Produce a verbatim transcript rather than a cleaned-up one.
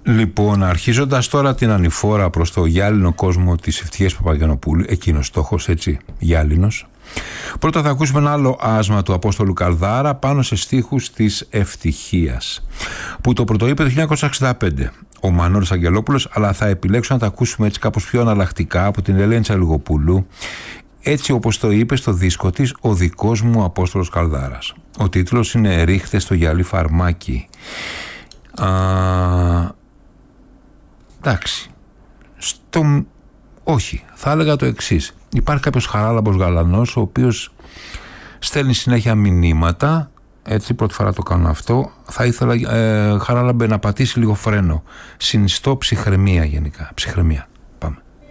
Λοιπόν, αρχίζοντας τώρα την ανηφόρα προς το γυάλινο κόσμο της Ευτυχίας Παπαγιαννοπούλου, εκείνος στόχος, έτσι, γυάλινος. Πρώτα θα ακούσουμε ένα άλλο άσμα του Απόστολου Καλδάρα πάνω σε στίχους της Ευτυχίας, που το πρωτοείπε το χίλια εννιακόσια εξήντα πέντε ο Μανώλης Αγγελόπουλος, αλλά θα επιλέξω να τα ακούσουμε έτσι κάπως πιο αναλλακτικά από την Ελένη Τσαλιγοπούλου, έτσι όπως το είπε στο δίσκο της «Ο δικός μου Απόστολος Καλδάρας». Ο τίτλος είναι «Ρίχτε στο γυαλί φαρμάκι». Α, εντάξει. Στο... Όχι, θα έλεγα το εξής. Υπάρχει κάποιος χαράλαμπος γαλανός, ο οποίος στέλνει συνέχεια μηνύματα. Έτσι, πρώτη φορά το κάνω αυτό. Θα ήθελα, ε, χαράλαμπε, να πατήσει λίγο φρένο. Συνιστώ ψυχραιμία γενικά. Ψυχραιμία.